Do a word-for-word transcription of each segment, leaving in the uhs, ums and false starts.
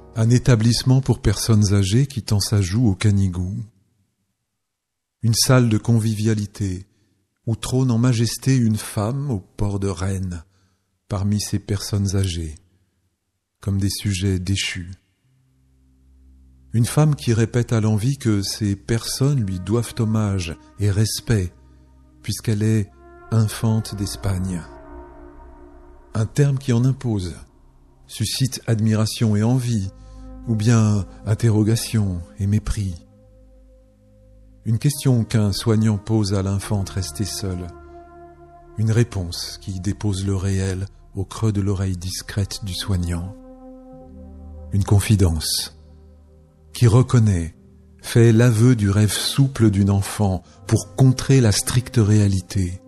Un établissement pour personnes âgées qui tend sa joue au Canigou. Une salle de convivialité où trône en majesté une femme au port de Rennes parmi ces personnes âgées, comme des sujets déchus. Une femme qui répète à l'envi que ces personnes lui doivent hommage et respect puisqu'elle est infante d'Espagne. Un terme qui en impose, suscite admiration et envie, ou bien interrogation et mépris. Une question qu'un soignant pose à l'infante restée seule. Une réponse qui dépose le réel au creux de l'oreille discrète du soignant. Une confidence qui reconnaît, fait l'aveu du rêve souple d'une enfant pour contrer la stricte réalité.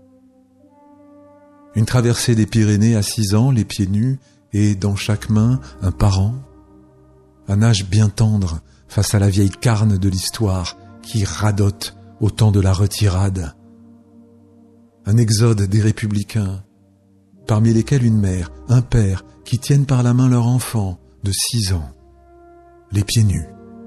Une traversée des Pyrénées à six ans, les pieds nus, et dans chaque main un parent. Un âge bien tendre face à la vieille carne de l'histoire qui radote au temps de la retirade. Un exode des républicains, parmi lesquels une mère, un père qui tiennent par la main leur enfant de six ans, les pieds nus.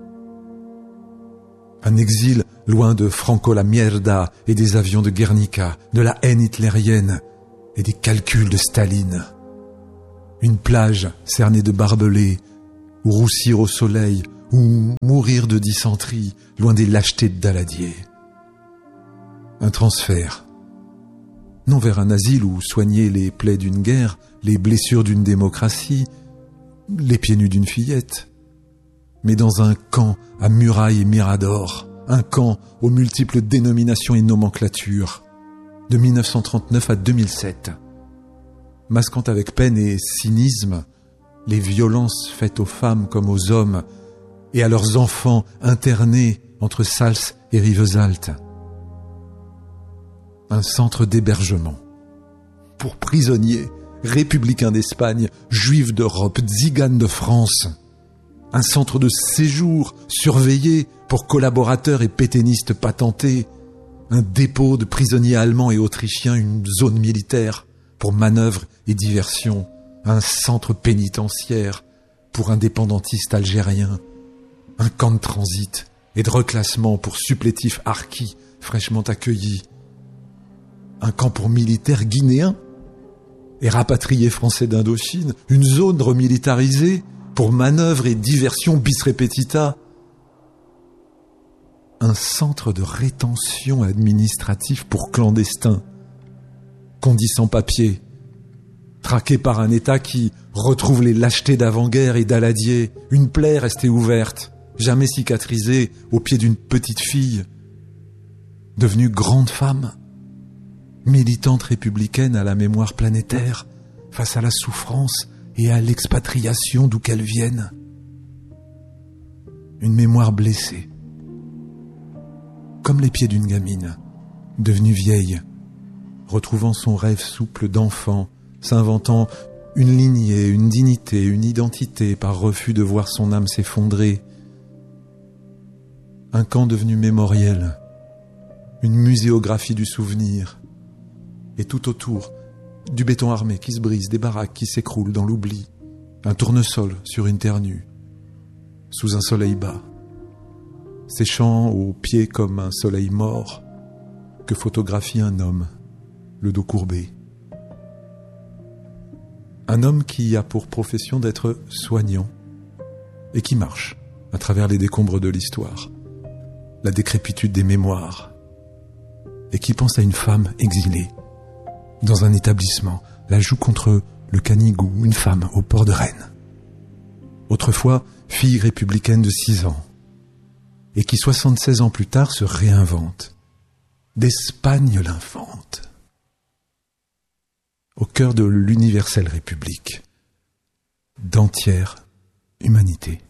Un exil loin de Franco la mierda et des avions de Guernica, de la haine hitlérienne et des calculs de Staline. Une plage cernée de barbelés, ou roussir au soleil, ou mourir de dysenterie, loin des lâchetés de Daladier. Un transfert, non vers un asile où soigner les plaies d'une guerre, les blessures d'une démocratie, les pieds nus d'une fillette, mais dans un camp à murailles et miradors, un camp aux multiples dénominations et nomenclatures, de mille neuf cent trente-neuf à deux mille sept, masquant avec peine et cynisme les violences faites aux femmes comme aux hommes et à leurs enfants internés entre Sals et Rivesaltes. Un centre d'hébergement pour prisonniers, républicains d'Espagne, juifs d'Europe, tziganes de France. Un centre de séjour surveillé pour collaborateurs et pétainistes patentés. Un dépôt de prisonniers allemands et autrichiens, une zone militaire pour manœuvres et diversions. Un centre pénitentiaire pour indépendantistes algériens. Un camp de transit et de reclassement pour supplétifs harkis fraîchement accueillis. Un camp pour militaires guinéens et rapatriés français d'Indochine. Une zone remilitarisée pour manœuvres et diversions bis repetita. Un centre de rétention administratif pour clandestins, condits sans papier, traqués par un État qui retrouve les lâchetés d'avant-guerre et Daladier, une plaie restée ouverte, jamais cicatrisée, au pied d'une petite fille, devenue grande femme, militante républicaine à la mémoire planétaire, face à la souffrance et à l'expatriation d'où qu'elle vienne. Une mémoire blessée, comme les pieds d'une gamine, devenue vieille, retrouvant son rêve souple d'enfant, s'inventant une lignée, une dignité, une identité par refus de voir son âme s'effondrer. Un camp devenu mémoriel, une muséographie du souvenir, et tout autour, du béton armé qui se brise, des baraques qui s'écroulent dans l'oubli, un tournesol sur une terre nue, sous un soleil bas, séchant aux pieds comme un soleil mort que photographie un homme, le dos courbé. Un homme qui a pour profession d'être soignant et qui marche à travers les décombres de l'histoire, la décrépitude des mémoires, et qui pense à une femme exilée dans un établissement, la joue contre le Canigou, une femme au port de Rennes. Autrefois, fille républicaine de six ans, et qui soixante-seize ans plus tard se réinvente, d'Espagne l'infante, au cœur de l'universelle République, d'entière humanité.